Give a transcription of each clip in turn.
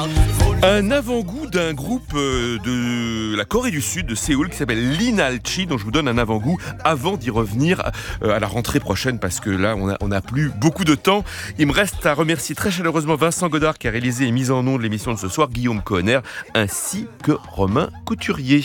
Un avant-goût d'un groupe de la Corée du Sud, de Séoul, qui s'appelle Linalchi, dont je vous donne un avant-goût avant d'y revenir à la rentrée prochaine, parce que là, on n'a plus beaucoup de temps. Il me reste à remercier très chaleureusement Vincent Godard, qui a réalisé et mis en ondes l'émission de ce soir, Guillaume Kohner, ainsi que Romain Couturier.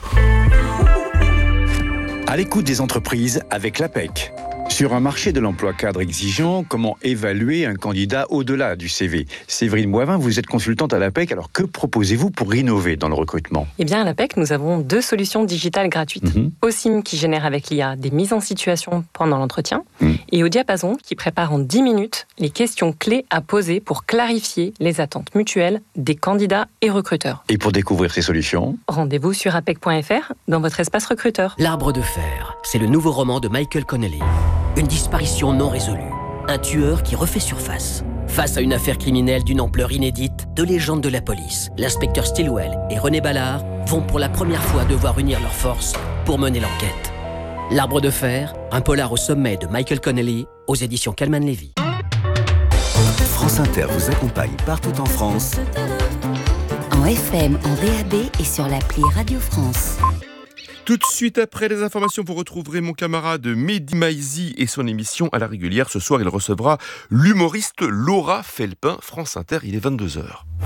À l'écoute des entreprises avec l'APEC. Sur un marché de l'emploi cadre exigeant, comment évaluer un candidat au-delà du CV ? Séverine Boivin, vous êtes consultante à l'APEC, alors que proposez-vous pour innover dans le recrutement ? Eh bien, à l'APEC, nous avons 2 solutions digitales gratuites. OSIM qui génère avec l'IA des mises en situation pendant l'entretien et au Diapason qui prépare en 10 minutes les questions clés à poser pour clarifier les attentes mutuelles des candidats et recruteurs. Et pour découvrir ces solutions, rendez-vous sur apec.fr dans votre espace recruteur. L'Arbre de fer, c'est le nouveau roman de Michael Connelly. Une disparition non résolue. Un tueur qui refait surface. Face à une affaire criminelle d'une ampleur inédite, 2 légendes de la police, l'inspecteur Stilwell et René Ballard, vont pour la première fois devoir unir leurs forces pour mener l'enquête. L'Arbre de fer, un polar au sommet de Michael Connelly, aux éditions Calman Levy. France Inter vous accompagne partout en France. En FM, en DAB et sur l'appli Radio France. Tout de suite après les informations, vous retrouverez mon camarade Mehdi Maizi et son émission à la régulière. Ce soir, il recevra l'humoriste Laura Felpin. France Inter, il est 22h.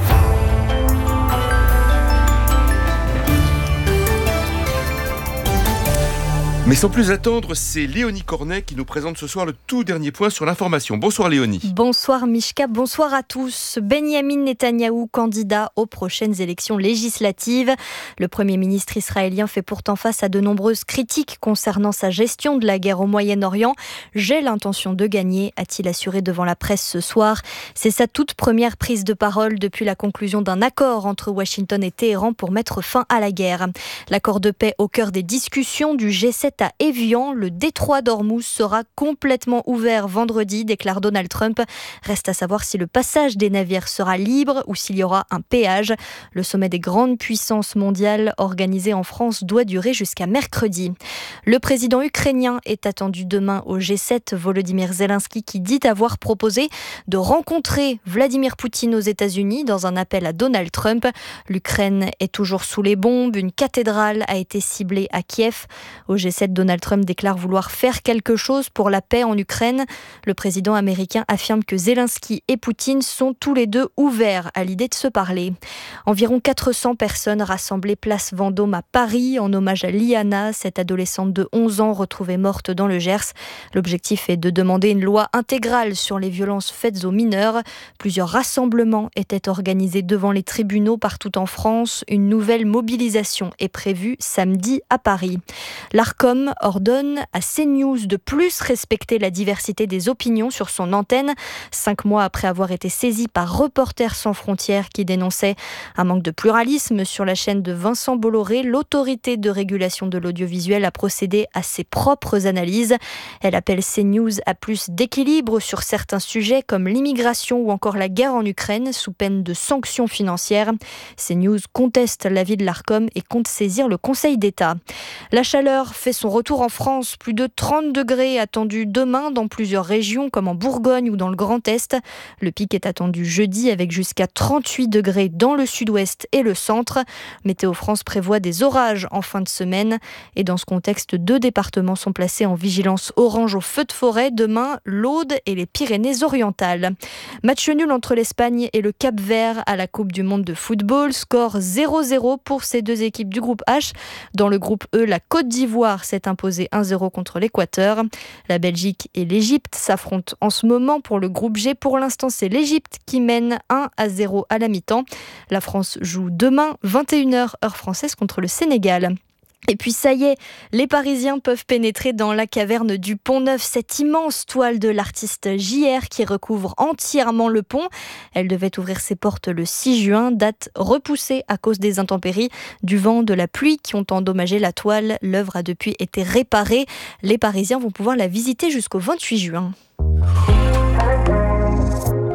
Mais sans plus attendre, c'est Léonie Cornet qui nous présente ce soir le tout dernier point sur l'information. Bonsoir Léonie. Bonsoir Mishka, bonsoir à tous. Benyamin Netanyahou, candidat aux prochaines élections législatives. Le Premier ministre israélien fait pourtant face à de nombreuses critiques concernant sa gestion de la guerre au Moyen-Orient. J'ai l'intention de gagner, a-t-il assuré devant la presse ce soir. C'est sa toute première prise de parole depuis la conclusion d'un accord entre Washington et Téhéran pour mettre fin à la guerre. L'accord de paix au cœur des discussions du G7 à Évian, le détroit d'Ormuz sera complètement ouvert vendredi, déclare Donald Trump. Reste à savoir si le passage des navires sera libre ou s'il y aura un péage. Le sommet des grandes puissances mondiales organisé en France doit durer jusqu'à mercredi. Le président ukrainien est attendu demain au G7. Volodymyr Zelensky qui dit avoir proposé de rencontrer Vladimir Poutine aux États-Unis dans un appel à Donald Trump. L'Ukraine est toujours sous les bombes. Une cathédrale a été ciblée à Kiev. Au G7, Donald Trump déclare vouloir faire quelque chose pour la paix en Ukraine. Le président américain affirme que Zelensky et Poutine sont tous les deux ouverts à l'idée de se parler. Environ 400 personnes rassemblées place Vendôme à Paris en hommage à Liana, cette adolescente de 11 ans retrouvée morte dans le Gers. L'objectif est de demander une loi intégrale sur les violences faites aux mineurs. Plusieurs rassemblements étaient organisés devant les tribunaux partout en France. Une nouvelle mobilisation est prévue samedi à Paris. L'Arcom ordonne à CNews de plus respecter la diversité des opinions sur son antenne, 5 mois après avoir été saisi par Reporters sans frontières qui dénonçait un manque de pluralisme sur la chaîne de Vincent Bolloré. L'autorité de régulation de l'audiovisuel a procédé à ses propres analyses. Elle appelle CNews à plus d'équilibre sur certains sujets comme l'immigration ou encore la guerre en Ukraine sous peine de sanctions financières. CNews conteste l'avis de l'Arcom et compte saisir le Conseil d'État. La chaleur fait son retour en France. Plus de 30 degrés attendus demain dans plusieurs régions comme en Bourgogne ou dans le Grand Est. Le pic est attendu jeudi avec jusqu'à 38 degrés dans le sud-ouest et le centre. Météo France prévoit des orages en fin de semaine. Et dans ce contexte, 2 départements sont placés en vigilance orange au feu de forêt. Demain, l'Aude et les Pyrénées-Orientales. Match nul entre l'Espagne et le Cap-Vert à la Coupe du Monde de football. Score 0-0 pour ces 2 équipes du groupe H. Dans le groupe E, la Côte d'Ivoire s'est imposée 1-0 contre l'Équateur. La Belgique et l'Égypte s'affrontent en ce moment pour le groupe G. Pour l'instant, c'est l'Égypte qui mène 1-0 à la mi-temps. La France joue demain, 21h heure française, contre le Sénégal. Et puis ça y est, les Parisiens peuvent pénétrer dans la caverne du Pont-Neuf, cette immense toile de l'artiste JR qui recouvre entièrement le pont. Elle devait ouvrir ses portes le 6 juin, date repoussée à cause des intempéries, du vent, de la pluie qui ont endommagé la toile. L'œuvre a depuis été réparée. Les Parisiens vont pouvoir la visiter jusqu'au 28 juin.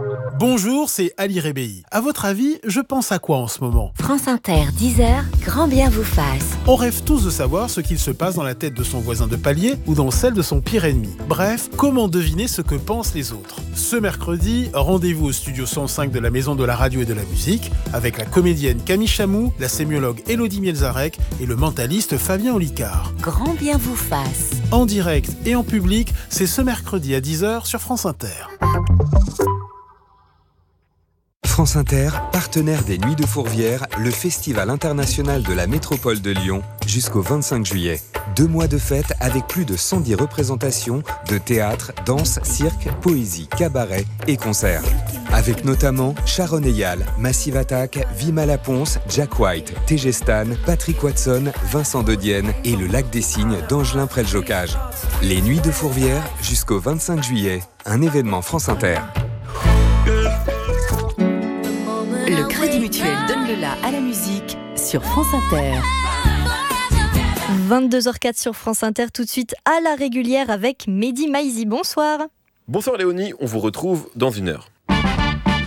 Bonjour, c'est Ali Rebéi. À votre avis, je pense à quoi en ce moment ? France Inter, 10h, grand bien vous fasse. On rêve tous de savoir ce qu'il se passe dans la tête de son voisin de palier ou dans celle de son pire ennemi. Bref, comment deviner ce que pensent les autres ? Ce mercredi, rendez-vous au studio 105 de la Maison de la Radio et de la Musique avec la comédienne Camille Chamou, la sémiologue Élodie Mielzarek et le mentaliste Fabien Olicard. Grand bien vous fasse. En direct et en public, c'est ce mercredi à 10h sur France Inter. France Inter, partenaire des Nuits de Fourvière, le festival international de la métropole de Lyon, jusqu'au 25 juillet. 2 mois de fête avec plus de 110 représentations de théâtre, danse, cirque, poésie, cabaret et concerts. Avec notamment Sharon Eyal, Massive Attack, Vima Laponce, Jack White, TG Stan, Patrick Watson, Vincent De Dienne et le Lac des Cygnes d'Angelin Près-le-Jocage. Les Nuits de Fourvière jusqu'au 25 juillet, un événement France Inter. Le Crédit Mutuel donne le la à la musique sur France Inter. 22h04 sur France Inter, tout de suite à la régulière avec Mehdi Maizi. Bonsoir. Bonsoir Léonie, on vous retrouve dans 1 heure.